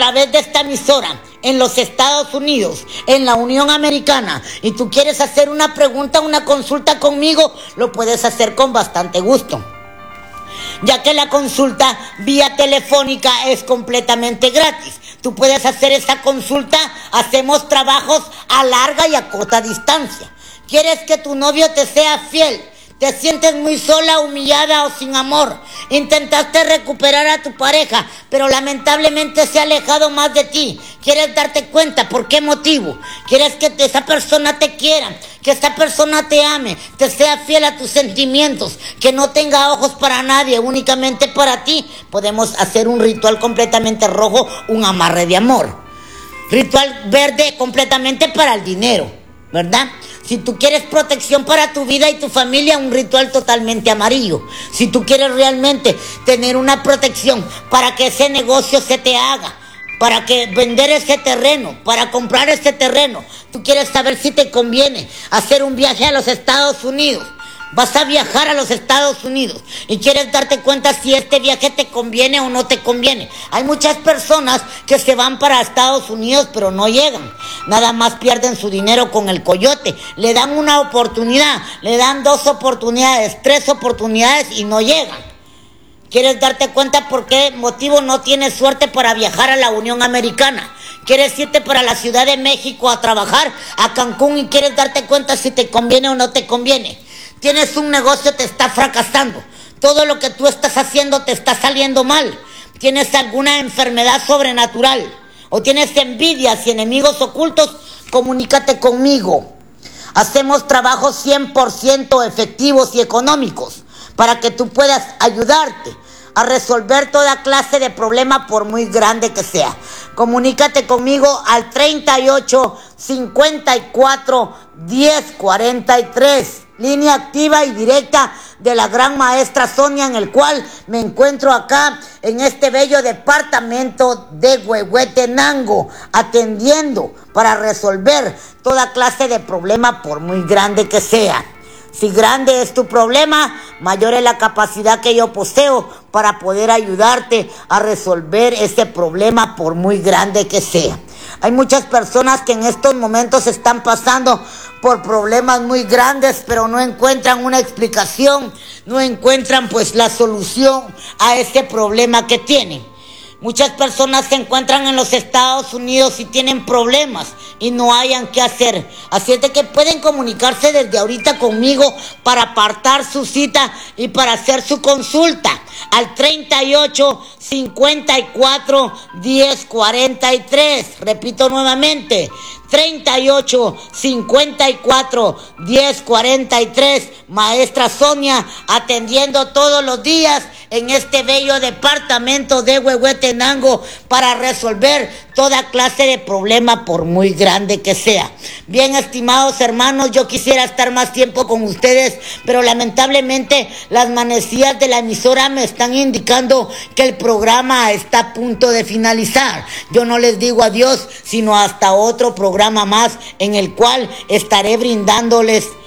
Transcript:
través de esta emisora en los Estados Unidos, en la Unión Americana, y tú quieres hacer una pregunta, una consulta conmigo, lo puedes hacer con bastante gusto, ya que la consulta vía telefónica es completamente gratis. Tú puedes hacer esa consulta, hacemos trabajos a larga y a corta distancia. ¿Quieres que tu novio te sea fiel? ¿Te sientes muy sola, humillada o sin amor? Intentaste recuperar a tu pareja, pero lamentablemente se ha alejado más de ti. ¿Quieres darte cuenta por qué motivo? ¿Quieres que esa persona te quiera? Que esa persona te ame, te sea fiel a tus sentimientos, que no tenga ojos para nadie, únicamente para ti. Podemos hacer un ritual completamente rojo, un amarre de amor. Ritual verde completamente para el dinero, ¿verdad? Si tú quieres protección para tu vida y tu familia, un ritual totalmente amarillo. Si tú quieres realmente tener una protección para que ese negocio se te haga, para que vender ese terreno, para comprar ese terreno, tú quieres saber si te conviene hacer un viaje a los Estados Unidos. Vas a viajar a los Estados Unidos y quieres darte cuenta si este viaje te conviene o no te conviene. Hay muchas personas que se van para Estados Unidos pero no llegan. Nada más pierden su dinero con el coyote. Le dan una oportunidad, le dan 2 oportunidades, 3 oportunidades y no llegan. ¿Quieres darte cuenta por qué motivo no tienes suerte para viajar a la Unión Americana? ¿Quieres irte para la Ciudad de México a trabajar, a Cancún, y quieres darte cuenta si te conviene o no te conviene? Tienes un negocio, te está fracasando. Todo lo que tú estás haciendo te está saliendo mal. Tienes alguna enfermedad sobrenatural o tienes envidias y enemigos ocultos, comunícate conmigo. Hacemos trabajos 100% efectivos y económicos para que tú puedas ayudarte a resolver toda clase de problema, por muy grande que sea. Comunícate conmigo al 38 54 10 43. Línea activa y directa de la gran maestra Sonia, en el cual me encuentro acá en este bello departamento de Huehuetenango, atendiendo para resolver toda clase de problema, por muy grande que sea. Si grande es tu problema, mayor es la capacidad que yo poseo para poder ayudarte a resolver ese problema, por muy grande que sea. Hay muchas personas que en estos momentos están pasando por problemas muy grandes, pero no encuentran una explicación, no encuentran pues la solución a ese problema que tienen. Muchas personas se encuentran en los Estados Unidos y tienen problemas y no hayan qué hacer. Así es de que pueden comunicarse desde ahorita conmigo para apartar su cita y para hacer su consulta al 38 54 10 43. Repito nuevamente, 38 54 10 43. Maestra Sonia, atendiendo todos los días en este bello departamento de Huehuetenango para resolver toda clase de problema, por muy grande que sea. Bien, estimados hermanos, yo quisiera estar más tiempo con ustedes, pero lamentablemente las manecillas de la emisora me están indicando que el programa está a punto de finalizar. Yo no les digo adiós, sino hasta otro programa más en el cual estaré brindándoles